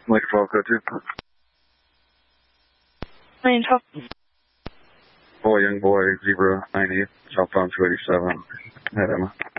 Lincoln 12, code 2. Lincoln 12. Boy, young boy, Zebra 98, southbound 287. Head Emma.